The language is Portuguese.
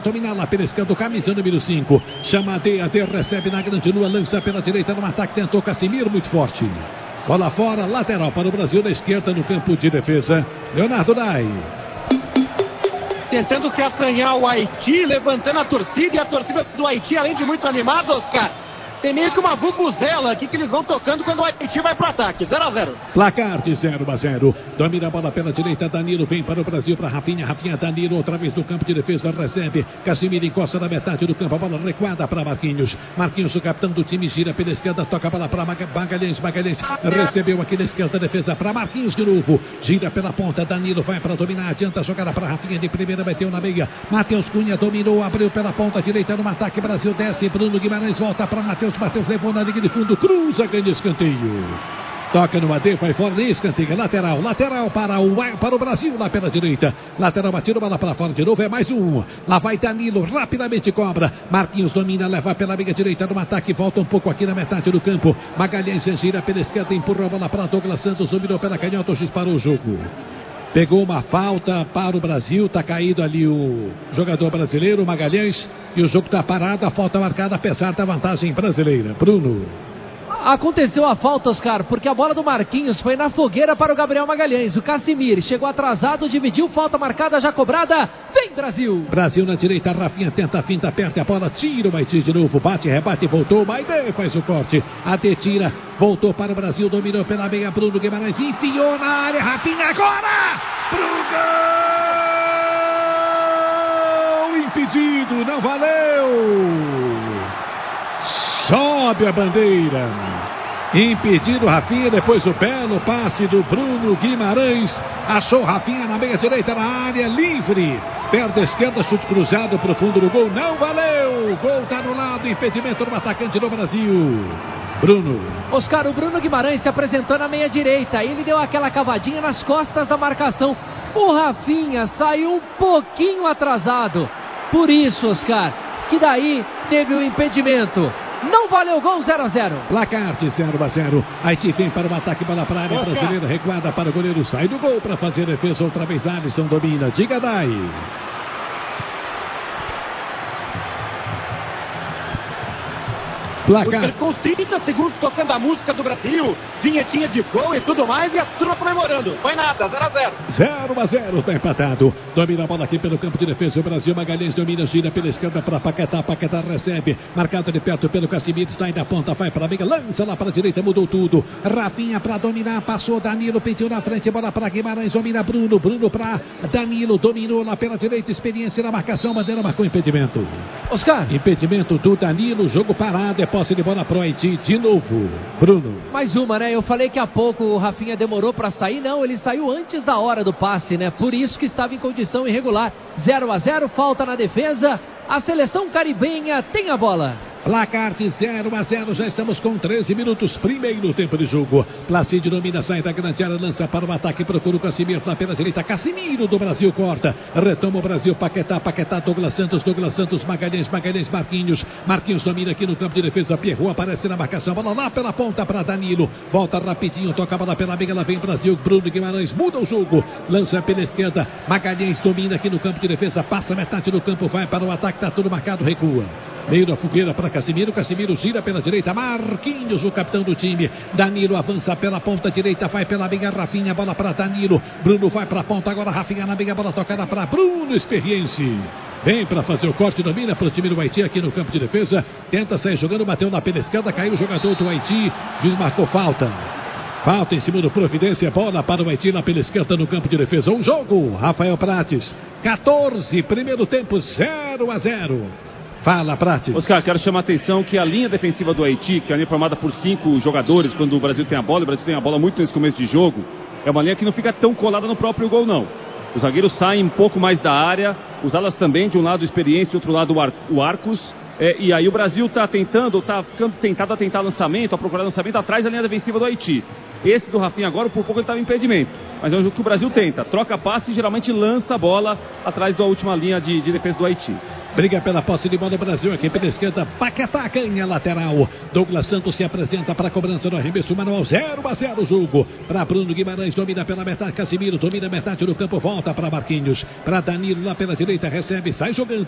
Domina lá pela esquerda, camisa número 5. Chama a DAD, recebe na grande lua, lança pela direita no ataque, tentou Casimiro, muito forte. Bola fora, lateral para o Brasil, na esquerda no campo de defesa. Leonardo Dai. Tentando se assanhar o Haiti, levantando a torcida, e a torcida do Haiti, além de muito animada, Oscar, tem meio que uma vuvuzela aqui que eles vão tocando quando o Haiti vai para o ataque. 0-0. Placar de 0-0. Domina a bola pela direita. Danilo vem para o Brasil, para Rafinha. Rafinha, Danilo, outra vez no campo de defesa. Recebe. Casimiro encosta na metade do campo. A bola recuada para Marquinhos. Marquinhos, o capitão do time, gira pela esquerda. Toca a bola para Magalhães. Magalhães recebeu aqui na esquerda. Defesa para Marquinhos de novo. Gira pela ponta. Danilo vai para dominar. Adianta a jogada para Rafinha de primeira. Meteu na meia. Matheus Cunha dominou. Abriu pela ponta direita no ataque. Brasil desce. Bruno Guimarães volta para Matheus. Matheus levou na linha de fundo, cruza, ganha escanteio. Toca no AD, vai fora, nem escanteio. Lateral para o Brasil, lá pela direita. Lateral batido, bola para fora de novo, é mais um. Lá vai Danilo, rapidamente cobra. Marquinhos domina, leva pela meia direita no ataque, volta um pouco aqui na metade do campo. Magalhães gira pela esquerda, empurra a bola para Douglas Santos, dominou pela canhota, disparou o jogo. Pegou uma falta para o Brasil, está caído ali o jogador brasileiro, Magalhães, e o jogo está parado, a falta marcada, apesar da vantagem brasileira. Bruno. Aconteceu a falta, Oscar, porque a bola do Marquinhos foi na fogueira para o Gabriel Magalhães. O Casimiro chegou atrasado, dividiu, falta marcada, já cobrada. Vem, Brasil! Brasil na direita, Rafinha tenta a finta, aperta a bola, tira o Haiti de novo, bate, rebate, voltou, Maidê faz o corte. AD tira, voltou para o Brasil, dominou pela meia, Bruno Guimarães, enfiou na área, Rafinha agora! Pro gol! Impedido, não valeu! Sobe a bandeira. Impedido Rafinha, depois o belo passe do Bruno Guimarães. Achou Rafinha na meia direita na área, livre. Perna esquerda, chute cruzado pro fundo do gol. Não valeu. Gol tá anulado, impedimento do atacante do Brasil. Bruno. Oscar, o Bruno Guimarães se apresentou na meia direita. Ele deu aquela cavadinha nas costas da marcação. O Rafinha saiu um pouquinho atrasado. Por isso, Oscar, que daí teve o impedimento. Não valeu o gol, 0-0. Placar de 0-0. Haiti vem para o ataque, bola para a área brasileira, recuada para o goleiro, sai do gol para fazer defesa, outra vez Alisson domina, diga Dai. Placar. Com 30 segundos tocando a música do Brasil, vinhetinha de gol e tudo mais, e a turma comemorando. Foi nada, 0-0. 0-0, está empatado. Domina a bola aqui pelo campo de defesa. O Brasil, Magalhães domina, gira pela esquerda para Paquetá. Paquetá recebe, marcado de perto pelo Casimiro, sai da ponta, vai para a meia, lança lá para a direita, mudou tudo. Rafinha para dominar, passou Danilo, pediu na frente, bola para Guimarães, domina Bruno. Bruno para Danilo, dominou lá pela direita, experiência na marcação, bandeira marcou impedimento. Oscar. Impedimento do Danilo, jogo parado, é posse de bola pro Haiti de novo. Bruno. Mais uma, né? Eu falei que há pouco o Rafinha demorou para sair. Não, ele saiu antes da hora do passe, né? Por isso que estava em condição irregular. 0-0, falta na defesa. A seleção caribenha tem a bola. Placar de 0-0, já estamos com 13 minutos, primeiro tempo de jogo. Placide domina, sai da grande área, lança para o ataque, procura o Casimiro lá pela direita. Casimiro do Brasil corta, retoma o Brasil, Paquetá, Douglas Santos, Magalhães, Marquinhos domina aqui no campo de defesa, Pierrot aparece na marcação, bola lá pela ponta para Danilo, volta rapidinho, toca a bola pela meia, ela vem Brasil, Bruno Guimarães, muda o jogo, lança pela esquerda, Magalhães domina aqui no campo de defesa, passa metade do campo, vai para o ataque, tá tudo marcado, recua. Meio da fogueira para Casimiro, Casimiro gira pela direita, Marquinhos, o capitão do time, Danilo avança pela ponta direita, vai pela meia, Rafinha, bola para Danilo, Bruno vai para a ponta, agora Rafinha na meia, bola tocada para Bruno, experiência. Vem para fazer o corte, domina para o time do Haiti aqui no campo de defesa, tenta sair jogando, bateu na pela esquerda, caiu o jogador do Haiti, juiz marcou falta. Falta em cima do Providência, bola para o Haiti lá pela esquerda no campo de defesa. Um jogo, Rafael Prates, 14, primeiro tempo, 0-0. Fala, Prates. Oscar, quero chamar a atenção que a linha defensiva do Haiti, que é a linha formada por 5 jogadores, quando o Brasil tem a bola, o Brasil tem a bola muito nesse começo de jogo, é uma linha que não fica tão colada no próprio gol, não. Os zagueiros saem um pouco mais da área, os alas também, de um lado experiência, do outro lado o Arcos. E aí o Brasil está ficando tentado a tentar lançamento, a procurar lançamento atrás da linha defensiva do Haiti. Esse do Rafinha agora, por pouco ele estava em impedimento. Mas é um jogo que o Brasil tenta, troca passe e geralmente lança a bola atrás da última linha de defesa do Haiti. Briga pela posse de bola do Brasil aqui pela esquerda. Paquetá ganha lateral. Douglas Santos se apresenta para a cobrança do arremesso manual. 0-0 o jogo. Para Bruno Guimarães, domina pela metade. Casimiro domina a metade do campo. Volta para Marquinhos. Para Danilo lá pela direita. Recebe, sai jogando.